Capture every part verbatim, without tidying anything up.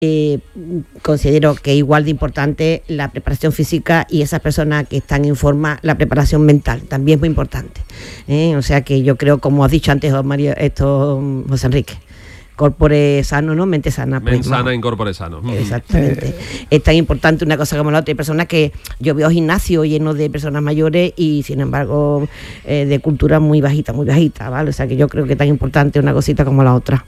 Eh, considero que es igual de importante la preparación física y esas personas que están en forma, la preparación mental también es muy importante, ¿eh? O sea que yo creo, como has dicho antes, María, esto, José Enrique, corpore sano, ¿no? Mente sana. Mente pues, sana en corpore sano. Exactamente. Eh. Es tan importante una cosa como la otra. Hay personas que yo veo gimnasios llenos de personas mayores y, sin embargo, eh, de cultura muy bajita, muy bajita, ¿vale? O sea que yo creo que es tan importante una cosita como la otra.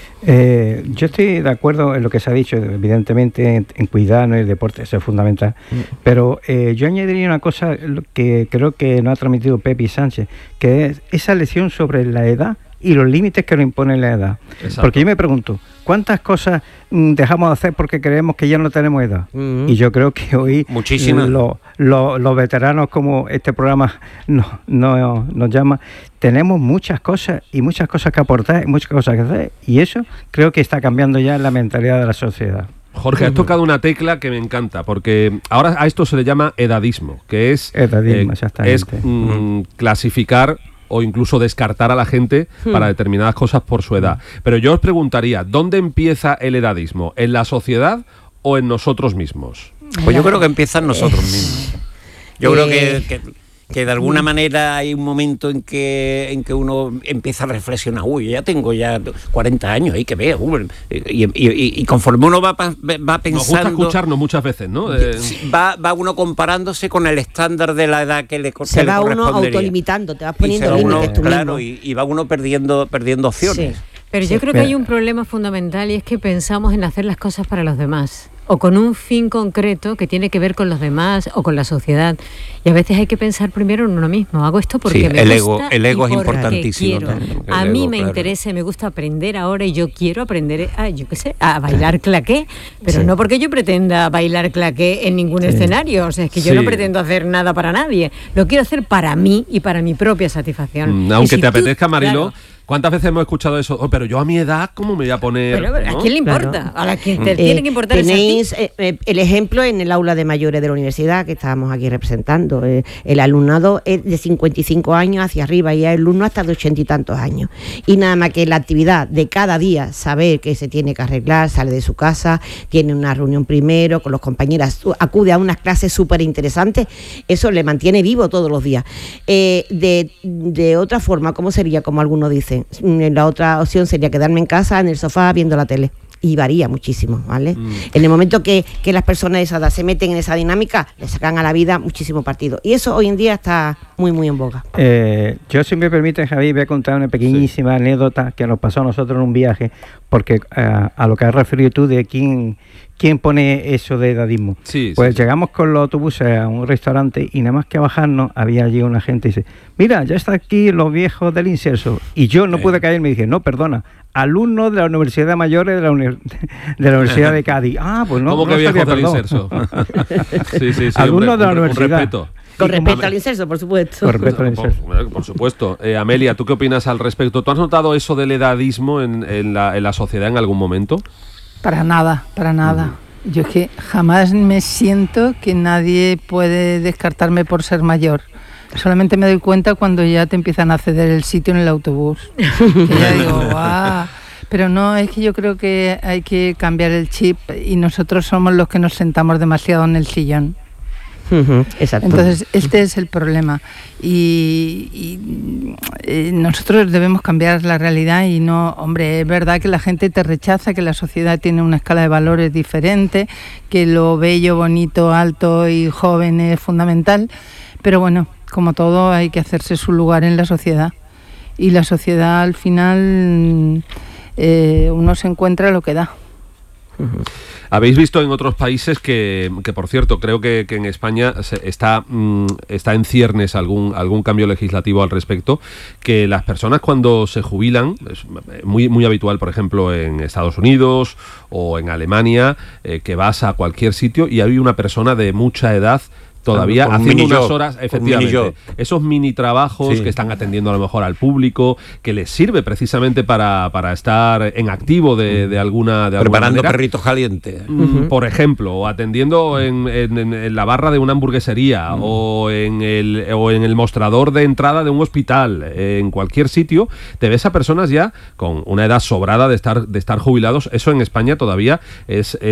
Eh, yo estoy de acuerdo en lo que se ha dicho, evidentemente en, en cuidarnos, el deporte, eso es fundamental, mm. pero eh, yo añadiría una cosa que creo que nos ha transmitido Pepe Sánchez, que es esa lección sobre la edad y los límites que nos impone la edad. Exacto. Porque yo me pregunto, ¿cuántas cosas mm, dejamos de hacer porque creemos que ya no tenemos edad? Uh-huh. Y yo creo que hoy muchísimas. Lo, lo, los veteranos, como este programa nos, nos, nos llama, tenemos muchas cosas y muchas cosas que aportar y muchas cosas que hacer. Y eso creo que está cambiando ya la mentalidad de la sociedad. Jorge, has tocado una tecla que me encanta, porque ahora a esto se le llama edadismo, que es, edadismo, eh, exactamente. es mm, clasificar o incluso descartar a la gente hmm. para determinadas cosas por su edad. Pero yo os preguntaría, ¿dónde empieza el edadismo? ¿En la sociedad o en nosotros mismos? Pues yo creo que empieza en nosotros mismos. Yo creo que, que, que de alguna manera hay un momento en que en que uno empieza a reflexionar, uy, ya tengo ya cuarenta años, hay que ver, uy, y, y, y, y conforme uno va, va pensando... Nos gusta escucharnos muchas veces, ¿no? Eh... Va, va uno comparándose con el estándar de la edad que le, que Se le va uno autolimitando, te vas poniendo límites tú claro, mismo. Y, y va uno perdiendo, perdiendo opciones. Sí. Pero yo creo que hay un problema fundamental y es que pensamos en hacer las cosas para los demás o con un fin concreto que tiene que ver con los demás o con la sociedad. Y a veces hay que pensar primero en uno mismo. Hago esto porque sí, me el gusta ego, el ego y es importantísimo. Quiero. A mí ego, me claro. interesa, me gusta aprender ahora y yo quiero aprender, a, yo qué sé, a bailar claqué, pero sí. no porque yo pretenda bailar claqué en ningún sí. escenario. O sea, es que yo sí. no pretendo hacer nada para nadie. Lo quiero hacer para mí y para mi propia satisfacción. Mm, aunque si te apetezca, tú, Marilo... Claro, ¿cuántas veces hemos escuchado eso? Oh, pero yo a mi edad, ¿cómo me voy a poner? Pero, pero, ¿no? ¿A quién le importa? Claro. A la que te eh, tiene que importar tenéis es a ti. Eh, el ejemplo en el aula de mayores de la universidad que estábamos aquí representando. Eh, el alumnado es de cincuenta y cinco años hacia arriba y hay alumnos hasta de ochenta y tantos años. Y nada más que la actividad de cada día, saber que se tiene que arreglar, sale de su casa, tiene una reunión primero con los compañeros, acude a unas clases súper interesantes, eso le mantiene vivo todos los días. Eh, de, de otra forma, ¿cómo sería? Como algunos dicen, la otra opción sería quedarme en casa, en el sofá, viendo la tele. Y varía muchísimo, ¿vale? Mm. En el momento que, que las personas de esa edad se meten en esa dinámica, le sacan a la vida muchísimo partido. Y eso hoy en día está muy, muy en boga. Eh, yo, si me permite, Javi, voy a contar una pequeñísima sí. anécdota que nos pasó a nosotros en un viaje, porque uh, a lo que has referido tú de quién, quién pone eso de edadismo. Sí, pues sí, llegamos sí. con los autobuses a un restaurante y nada más que a bajarnos había allí una gente y dice, mira, ya están aquí los viejos del inserso. Y yo no eh. pude caer, me dije, no, perdona, alumnos de la Universidad de Mayores de la, uni- de la Universidad de Cádiz. Ah, pues no. ¿Cómo no que viejos sabía, del inserso? sí, sí, sí. Alumnos hombre, de la un, universidad. Un respeto. Con respecto al inserso, por supuesto. Con respecto al inserso. Por, por supuesto. Eh, Amelia, ¿tú qué opinas al respecto? ¿Tú has notado eso del edadismo en, en, la, en la sociedad en algún momento? Para nada, para nada. Uh-huh. Yo es que jamás me siento que nadie puede descartarme por ser mayor. Solamente me doy cuenta cuando ya te empiezan a ceder el sitio en el autobús. Que ya digo, guau. Pero no, es que yo creo que hay que cambiar el chip y nosotros somos los que nos sentamos demasiado en el sillón. Uh-huh, exacto. Entonces, este es el problema. Y, y, y nosotros debemos cambiar la realidad y no, hombre, es verdad que la gente te rechaza, que la sociedad tiene una escala de valores diferente, que lo bello, bonito, alto y joven es fundamental, pero bueno, como todo hay que hacerse su lugar en la sociedad. Y la sociedad al final eh, uno se encuentra lo que da. Uh-huh. Habéis visto en otros países que, que por cierto, creo que, que en España se está, mmm, está en ciernes algún, algún cambio legislativo al respecto, que las personas cuando se jubilan, es muy, muy habitual, por ejemplo, en Estados Unidos o en Alemania, eh, que vas a cualquier sitio y hay una persona de mucha edad todavía un haciendo unas job, horas, efectivamente, mini esos mini trabajos sí. que están atendiendo a lo mejor al público, que les sirve precisamente para, para estar en activo de, de alguna de preparando alguna perritos calientes, uh-huh. por ejemplo, o atendiendo en, en, en la barra de una hamburguesería uh-huh. o en el o en el mostrador de entrada de un hospital, en cualquier sitio, te ves a personas ya con una edad sobrada de estar de estar jubilados. Eso en España todavía es